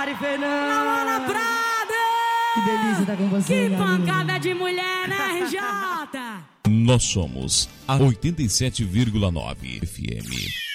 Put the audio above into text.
Mari Fernanda. Ana Prada. Que delícia estar com você. Que pancada de mulher, né, RJ? Nós somos a 87,9 FM.